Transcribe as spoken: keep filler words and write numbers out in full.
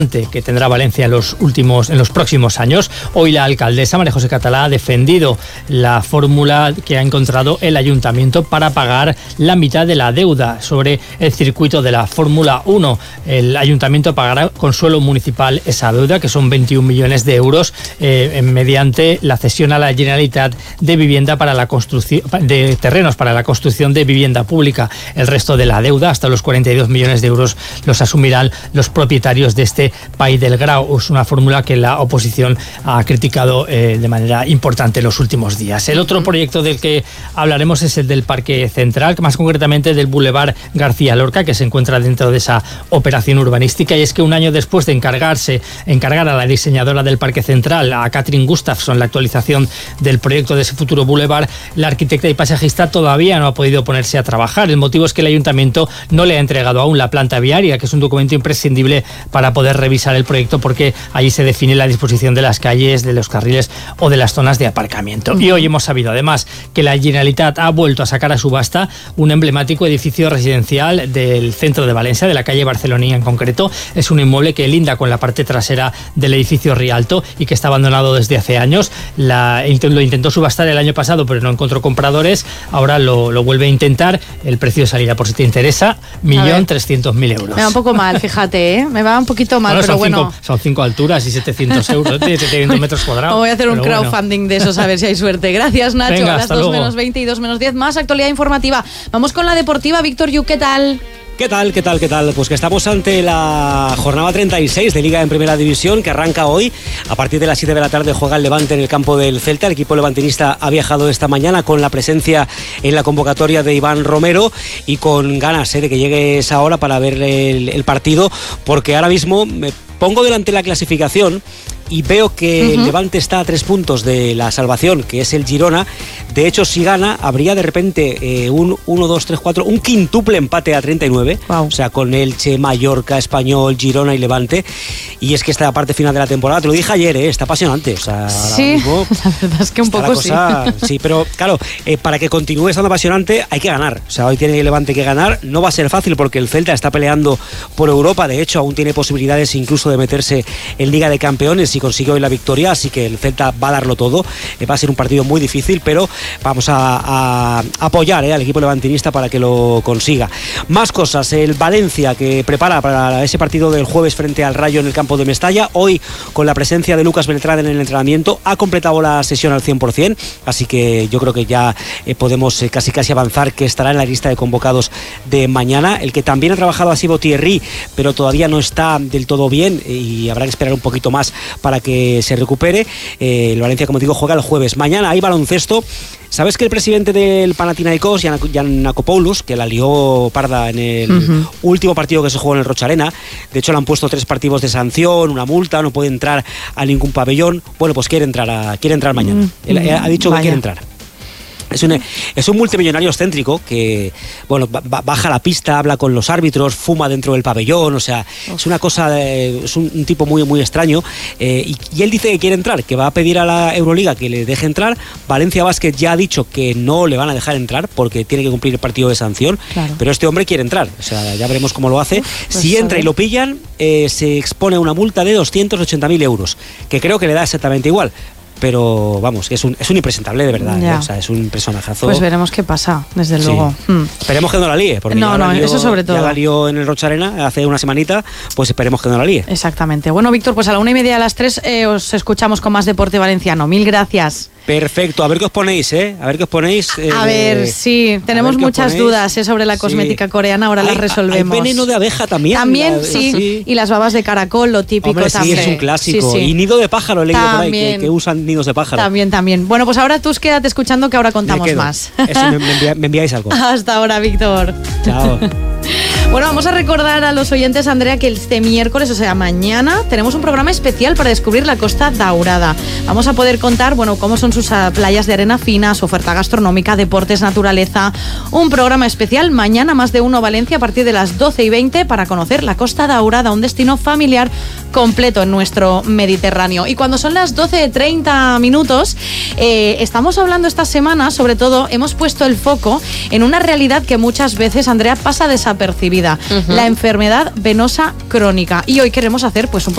que tendrá Valencia en los últimos, en los próximos años. Hoy la alcaldesa María José Catalá ha defendido la fórmula que ha encontrado el ayuntamiento para pagar la mitad de la deuda sobre el circuito de la Fórmula uno. El ayuntamiento pagará con suelo municipal esa deuda, que son veintiún millones de euros, eh, mediante la cesión a la Generalitat de vivienda para la construcción de terrenos para la construcción de vivienda pública. El resto de la deuda, hasta los cuarenta y dos millones de euros, los asumirán los propietarios de este País del Grau. Es una fórmula que la oposición ha criticado eh, de manera importante en los últimos días. El otro proyecto del que hablaremos es el del Parque Central, más concretamente del Boulevard García Lorca, que se encuentra dentro de esa operación urbanística. Y es que un año después de encargarse, encargar a la diseñadora del Parque Central, a Katrin Gustafsson, la actualización del proyecto de ese futuro boulevard, la arquitecta y paisajista todavía no ha podido ponerse a trabajar. El motivo es que el ayuntamiento no le ha entregado aún la planta viaria, que es un documento imprescindible para poder revisar el proyecto, porque allí se define la disposición de las calles, de los carriles o de las zonas de aparcamiento. Y hoy hemos sabido además que la Generalitat ha vuelto a sacar a subasta un emblemático edificio residencial del centro de Valencia, de la calle Barcelonía en concreto. Es un inmueble que linda con la parte trasera del edificio Rialto y que está abandonado desde hace años. La, lo intentó subastar el año pasado, pero no encontró compradores. Ahora lo, lo vuelve a intentar. El precio salirá, por si te interesa, un millón trescientos mil euros. Me va un poco mal, fíjate, ¿eh? Me va un poquito mal, bueno, pero bueno. Cinco, son cinco alturas y setecientos euros, setecientos metros cuadrados. Voy a hacer un crowdfunding bueno. de esos, a ver si hay suerte. Gracias, Nacho. Venga, a las dos menos veinte y dos menos diez. Más actualidad informativa. Vamos con la deportiva. Víctor Yu, ¿qué tal? ¿Qué tal, qué tal, qué tal? Pues que estamos ante la jornada treinta y seis de Liga en Primera División, que arranca hoy. A partir de las siete de la tarde juega el Levante en el campo del Celta. El equipo levantinista ha viajado esta mañana con la presencia en la convocatoria de Iván Romero y con ganas eh, de que llegue esa hora para ver el, el partido, porque ahora mismo me pongo delante la clasificación y veo que uh-huh. el Levante está a tres puntos de la salvación, que es el Girona. De hecho, si gana, habría de repente eh, un uno, dos, tres, cuatro, un quintuple empate a treinta y nueve. Wow. O sea, con Elche, Mallorca, Español, Girona y Levante. Y es que esta parte final de la temporada, te lo dije ayer, eh, está apasionante. O sea, sí, mismo, la verdad es que un poco cosa, sí. Sí, pero claro, eh, para que continúe estando apasionante hay que ganar. O sea, hoy tiene el Levante que ganar. No va a ser fácil porque el Celta está peleando por Europa. De hecho, aún tiene posibilidades incluso de meterse en Liga de Campeones y consigue hoy la victoria, así que el Celta va a darlo todo. Eh, va a ser un partido muy difícil, pero vamos a, a apoyar eh, al equipo levantinista para que lo consiga. Más cosas, el Valencia, que prepara para ese partido del jueves frente al Rayo en el campo de Mestalla, hoy con la presencia de Lucas Beltrán en el entrenamiento. Ha completado la sesión al cien por ciento, así que yo creo que ya eh, podemos eh, casi casi avanzar que estará en la lista de convocados de mañana. El que también ha trabajado ha sido Thierry, pero todavía no está del todo bien y habrá que esperar un poquito más para que se recupere. Eh, el Valencia, como digo, juega el jueves. Mañana hay baloncesto. ¿Sabes que el presidente del Panathinaikos, Giannakopoulos, que la lió parda en el uh-huh. último partido que se jugó en el Rocha Arena, de hecho le han puesto tres partidos de sanción, una multa, no puede entrar a ningún pabellón? Bueno, pues quiere entrar a, quiere entrar mañana. Uh-huh. Él ha dicho Vaya. que quiere entrar. Es un, es un multimillonario excéntrico que, bueno, baja la pista, habla con los árbitros, fuma dentro del pabellón, o sea, es una cosa, de, es un, un tipo muy, muy extraño, eh, y, y él dice que quiere entrar, que va a pedir a la Euroliga que le deje entrar. Valencia Basket ya ha dicho que no le van a dejar entrar porque tiene que cumplir el partido de sanción, claro. pero este hombre quiere entrar, o sea, ya veremos cómo lo hace. Uf, pues si entra y lo pillan, eh, se expone a una multa de doscientos ochenta mil euros, que creo que le da exactamente igual. Pero vamos, es un, es un impresentable de verdad, ¿eh? O sea, es un personajazo. Pues veremos qué pasa, desde sí. luego. Mm. Esperemos que no la líe, porque no, no, lió, eso sobre todo. Ya la lió en el Rocha Arena hace una semanita, pues esperemos que no la líe. Exactamente. Bueno, Víctor, pues a la una y media a las tres eh, os escuchamos con más Deporte Valenciano. Mil gracias. Perfecto, a ver qué os ponéis, ¿eh? A ver qué os ponéis. Eh, a ver, sí, tenemos muchas dudas ¿eh? sobre la cosmética sí. coreana, ahora hay, las resolvemos. Hay veneno de abeja también. También, la, sí. sí, y las babas de caracol, lo típico. Hombre, también. Sí, es un clásico. Sí, sí. Y nido de pájaro, he leído también. por ahí, que, que usan nidos de pájaro. También, también. Bueno, pues ahora tú quédate escuchando que ahora contamos más. Eso, me, me, envía, me enviáis algo. Hasta ahora, Víctor. Chao. Bueno, vamos a recordar a los oyentes, Andrea, que este miércoles, o sea, mañana, tenemos un programa especial para descubrir la Costa Daurada. Vamos a poder contar, bueno, cómo son sus uh, playas de arena fina, su oferta gastronómica, deportes, naturaleza. Un programa especial mañana, más de uno Valencia, a partir de las doce y veinte, para conocer la Costa Daurada, un destino familiar completo en nuestro Mediterráneo. Y cuando son las doce y treinta minutos, eh, estamos hablando esta semana, sobre todo, hemos puesto el foco en una realidad que muchas veces, Andrea, pasa desapercibida. Uh-huh. La enfermedad venosa crónica. Y hoy queremos hacer pues un poco